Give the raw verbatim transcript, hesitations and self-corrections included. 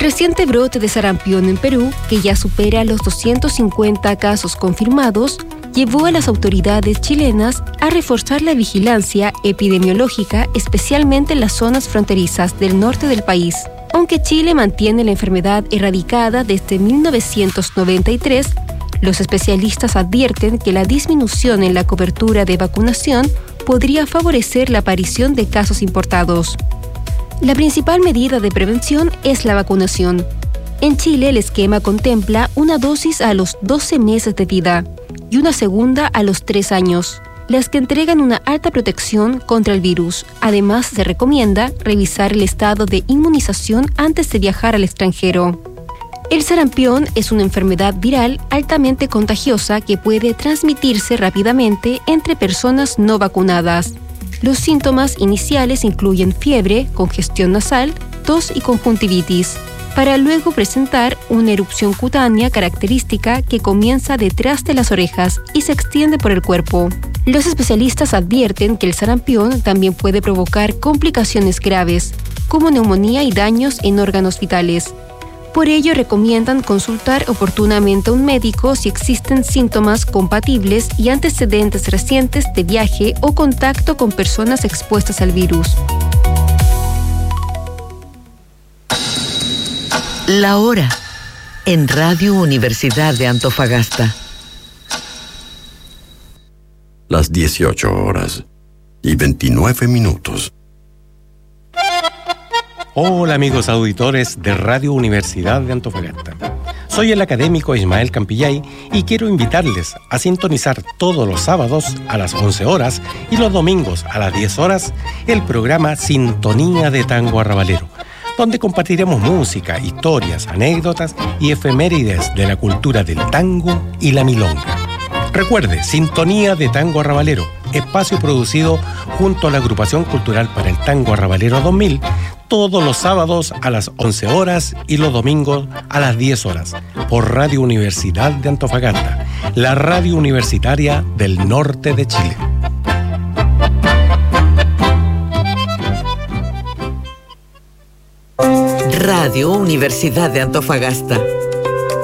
reciente brote de sarampión en Perú, que ya supera los doscientos cincuenta casos confirmados, llevó a las autoridades chilenas a reforzar la vigilancia epidemiológica, especialmente en las zonas fronterizas del norte del país. Aunque Chile mantiene la enfermedad erradicada desde mil novecientos noventa y tres, los especialistas advierten que la disminución en la cobertura de vacunación podría favorecer la aparición de casos importados. La principal medida de prevención es la vacunación. En Chile, el esquema contempla una dosis a los doce meses de vida y una segunda a los tres años, las que entregan una alta protección contra el virus. Además, se recomienda revisar el estado de inmunización antes de viajar al extranjero. El sarampión es una enfermedad viral altamente contagiosa que puede transmitirse rápidamente entre personas no vacunadas. Los síntomas iniciales incluyen fiebre, congestión nasal, tos y conjuntivitis, para luego presentar una erupción cutánea característica que comienza detrás de las orejas y se extiende por el cuerpo. Los especialistas advierten que el sarampión también puede provocar complicaciones graves, como neumonía y daños en órganos vitales. Por ello, recomiendan consultar oportunamente a un médico si existen síntomas compatibles y antecedentes recientes de viaje o contacto con personas expuestas al virus. La hora en Radio Universidad de Antofagasta. Las dieciocho horas y veintinueve minutos. Hola amigos auditores de Radio Universidad de Antofagasta. Soy el académico Ismael Campillay y quiero invitarles a sintonizar todos los sábados a las once horas y los domingos a las diez horas el programa Sintonía de Tango Arrabalero, donde compartiremos música, historias, anécdotas y efemérides de la cultura del tango y la milonga. Recuerde, Sintonía de Tango Arrabalero, espacio producido junto a la Agrupación Cultural para el Tango Arrabalero dos mil, todos los sábados a las once horas y los domingos a las diez horas, por Radio Universidad de Antofagasta, la radio universitaria del norte de Chile. Radio Universidad de Antofagasta.